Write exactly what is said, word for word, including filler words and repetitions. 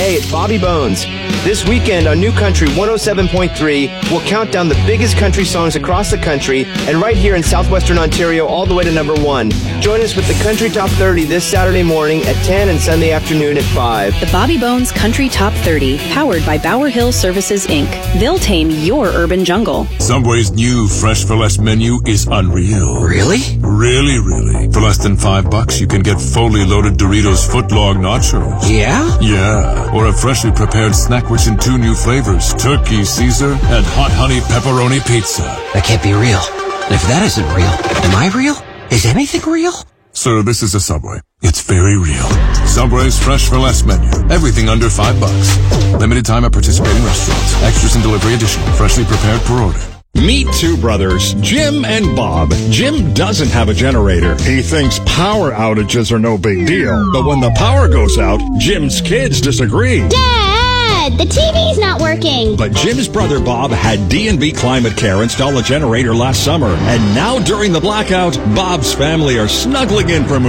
Hey, it's Bobby Bones. This weekend on New Country one oh seven point three, we'll count down the biggest country songs across the country and right here in southwestern Ontario all the way to number one. Join us with the Country Top thirty this Saturday morning at ten and Sunday afternoon at five. The Bobby Bones Country Top thirty, powered by Bower Hill Services, Incorporated. They'll tame your urban jungle. Subway's new Fresh for Less menu is unreal. Really? Really, really. For less than five bucks, you can get fully loaded Doritos footlong nachos. Yeah? Yeah. Or a freshly prepared snack rich in two new flavors, turkey Caesar and hot honey pepperoni pizza. That can't be real. And if that isn't real, am I real? Is anything real? Sir, this is a Subway. It's very real. Subway's Fresh for Less menu. Everything under five bucks. Limited time at participating restaurants. Extras and delivery additional. Freshly prepared per order. Meet two brothers, Jim and Bob. Jim doesn't have a generator. He thinks power outages are no big deal. But when the power goes out, Jim's kids disagree. Dad, the T V's not working. But Jim's brother Bob had D and B Climate Care install a generator last summer. And now during the blackout, Bob's family are snuggling in for